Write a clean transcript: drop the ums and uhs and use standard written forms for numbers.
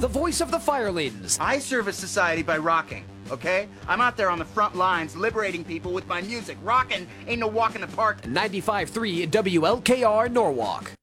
voice of the Firelings. I service society by rocking, okay? I'm out there on the front lines liberating people with my music. Rocking ain't no walk in the park. 95.3 WLKR Norwalk.